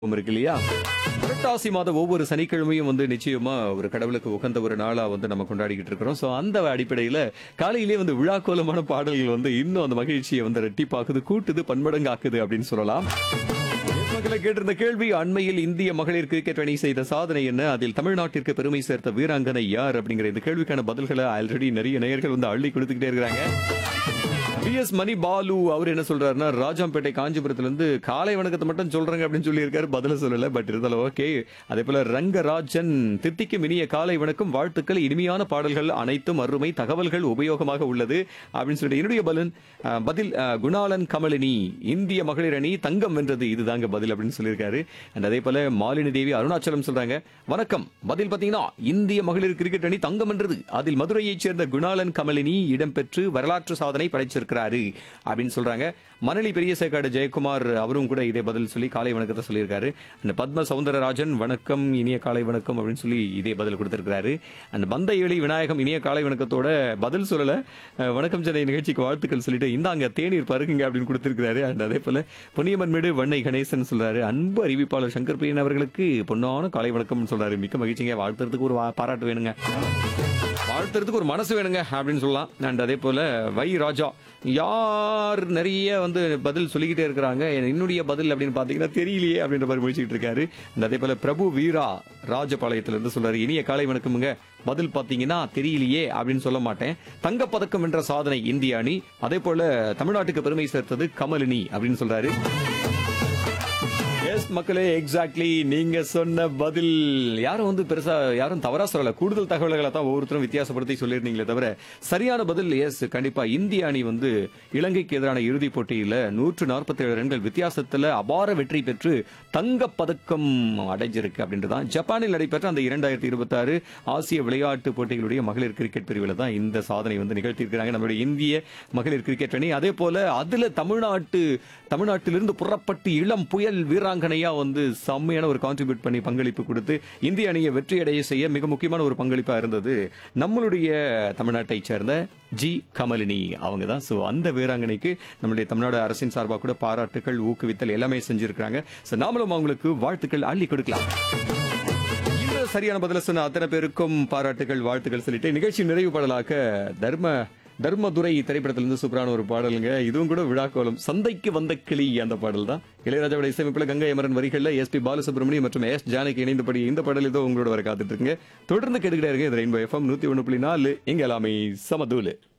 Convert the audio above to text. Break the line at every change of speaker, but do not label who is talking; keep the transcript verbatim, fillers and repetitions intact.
இருக்கு இல்லையா? புரட்டாசி மாதம் ஒவ்வொரு சனிக்கிழமையும் வந்து நிச்சயமா ஒரு கடவுளுக்கு உகந்த ஒரு நாளா வந்து நம்ம கொண்டாடிக்கிட்டு இருக்கிறோம். சோ அந்த அடிப்படையில காலையிலேயே வந்து விழாக்கோலமான பாடல்கள் வந்து இன்னும் அந்த மகிழ்ச்சியை வந்து ரெட்டிப்பாக்குது, கூட்டுது, பன்மடங்காக்குது அப்படின்னு சொல்லலாம். மக்களை கேட்டிருந்த கேள்வி, அண்மையில் இந்திய மகளிர் கிரிக்கெட் அணி செய்த சாதனை என்ன, அதில் தமிழ்நாட்டிற்கு பெருமை சேர்த்த வீராங்கனை யார் அப்படிங்கிற இந்த கேள்விக்கான பதில்களை ஆல்ரெடி நிறைய நேயர்கள் வந்து அள்ளி கொடுத்துக்கிட்டே இருக்கிறாங்க. பி எஸ் மணி பாலு அவர் என்ன சொல்றாருன்னா, ராஜாம்பேட்டை காஞ்சிபுரத்துல இருந்து காலை வணக்கத்தை மட்டும் சொல்றாங்க அப்படின்னு சொல்லி இருக்காரு. பதில சொல்லல, பட் இருந்தாலும் ஓகே. அதே போல ரங்கராஜன், தித்திக்கும் இனிய காலை வணக்கம், வாழ்த்துக்கள், இனிமையான பாடல்கள் அனைத்தும் அருமை, தகவல்கள் உபயோகமாக உள்ளது அப்படின்னு சொல்லிட்டு என்னுடைய பலன் அஹ், பதில் அஹ், குணாளன் கமலினி, இந்திய மகளிர் அணி தங்கம் வென்றது, இதுதாங்க பதில் அப்படின்னு சொல்லியிருக்காரு. And அதே போல மாலினி தேவி அருணாச்சலம் சொல்றாங்க, வணக்கம், பதில் பாத்தீங்கன்னா இந்திய மகளிர் கிரிக்கெட் அணி தங்கம் வென்றது, அதில் மதுரையைச் சேர்ந்த குணாளன் கமலினி இடம்பெற்று வரலாற்று சாதனை படைச்சிருக்கிறாரு அப்படின்னு சொல்றாங்க. மணலி பெரிய சேக்காடு ஜெயக்குமார் அவரும் கூட இதே பதில் சொல்லி காலை வணக்கத்தை சொல்லியிருக்காரு. அந்த பத்ம சவுந்தரராஜன், வணக்கம், இனிய காலை வணக்கம் அப்படின்னு சொல்லி இதே பதில் கொடுத்திருக்காரு. அந்த பந்த ஏழி விநாயகம் இனிய காலை வணக்கத்தோட பதில் சொல்லல, அஹ், வணக்கம் சென்னை நிகழ்ச்சிக்கு வாழ்த்துக்கள் சொல்லிட்டு இந்தாங்க தேநீர் பருகுங்க அப்படின்னு கொடுத்திருக்காரு. அண்ட் அதே போல பொன்னியம்மன் மேடு வண்ணை கணேசன் சொல்றாரு, அன்பு அறிவிப்பாளர் சங்கர் பிரியன் அவர்களுக்கு பொன்னான காலை வணக்கம் சொல்றாரு. மிக்க மகிழ்ச்சிங்க, வாழ்த்துறதுக்கு ஒரு வா- பாராட்டு வேணுங்க, வாழ்த்துறதுக்கு ஒரு மனசு வேணுங்க அப்படின்னு சொல்லலாம். அண்ட் அதே போல வை ராஜா, யார் நிறைய வந்து பதில் சொல்லிக்கிட்டே இருக்கிறாங்க, என்னுடைய பதில் அப்படின்னு பாத்தீங்கன்னா தெரியலையே அப்படின்ற மாதிரி முடிச்சுக்கிட்டு இருக்காரு. And அதே போல பிரபு வீரா ராஜபாளையத்துல இருந்து சொல்றாரு, இனிய காலை வணக்கமுங்க, பதில் பாத்தீங்கன்னா தெரியலையே அப்படின்னு சொல்ல மாட்டேன், தங்கப்பதக்கம் என்ற சாதனை இந்திய அணி, அதே போல தமிழ்நாட்டுக்கு பெருமை சேர்த்தது கமலினி அப்படின்னு சொல்றாரு. எஸ் மக்களே, எக்ஸாக்ட்லி நீங்க சொன்ன பதில் யாரும் வந்து பெருசா யாரும் தவறா சொல்லல, கூடுதல் தகவல்களை தான் ஒவ்வொருத்தரும் வித்தியாசப்படுத்தி சொல்லியிருந்தீங்களே தவிர சரியான பதில் எஸ். கண்டிப்பா இந்திய அணி வந்து இலங்கைக்கு எதிரான இறுதிப் போட்டியில நூற்று நாற்பத்தி ஏழு ரன்கள் வித்தியாசத்துல அபார வெற்றி பெற்று தங்கப் பதக்கம் அடைஞ்சிருக்கு அப்படின்றதான். ஜப்பானில் நடைபெற்ற அந்த இரண்டாயிரத்தி இருபத்தி ஆறு ஆசிய விளையாட்டு போட்டிகளுடைய மகளிர் கிரிக்கெட் பிரிவில் தான் இந்த சாதனை வந்து நிகழ்த்தியிருக்கிறாங்க நம்மளுடைய இந்திய மகளிர் கிரிக்கெட் அணி. அதே போல அதுல தமிழ்நாட்டு தமிழ்நாட்டிலிருந்து புறப்பட்டு இளம் புயல் வீராங்கனையா வந்து செம்மையான ஒரு கான்ட்ரிபியூட் பண்ணி பங்களிப்பு கொடுத்து இந்திய அணியை வெற்றி அடைய செய்ய மிக முக்கியமான ஒரு பங்களிப்பா இருந்தது நம்மளுடைய தமிழ்நாட்டை சேர்ந்த ஜி கமலினி அவங்க தான். சோ அந்த வீராங்கனைக்கு நம்மளுடைய தமிழ்நாடு அரசின் சார்பாக கூட பாராட்டுகள், ஊக்குவித்தல் எல்லாமே செஞ்சிருக்காங்க. சோ நாமளும் அவங்களுக்கு வாழ்த்துக்கள் அள்ளி கொடுக்கலாம். இந்த சரியான பதில சொன்ன அத்தனை பேருக்கும் பாராட்டுகள், வாழ்த்துக்கள் சொல்லிட்டு நிகழ்ச்சி நிறைவு பாடலாக தர்ம தர்மதுரை திரைப்படத்திலிருந்து சூப்பரான ஒரு பாடலுங்க. இதுவும் கூட விழாக்கோலம், சந்தைக்கு வந்த கிளி அந்த பாடல் தான். இளையராஜாவோட இசையமைப்புல கங்கை அமரன் வரிகள்ல எஸ் பி பாலசுப்ரமணியம் மற்றும் எஸ் ஜானகி இணைந்தபடி இந்த பாடல் ஏதோ உங்களோட வர காத்துட்டு இருக்குங்க. தொடர்ந்து கேட்டுக்கிட்டே இருங்க. இது ரெயின்போ எஃப்எம் நூத்தி ஒண்ணு புள்ளி நாலு, இங்க எல்லாமே சமதூலு.